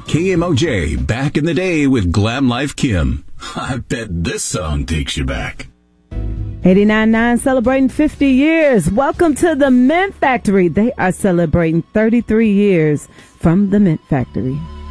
KMOJ, back in the day with Glam Life Kim. I bet this song takes you back. 89.9 celebrating 50 years. Welcome to the Mint Factory. They are celebrating 33 years from the Mint Factory.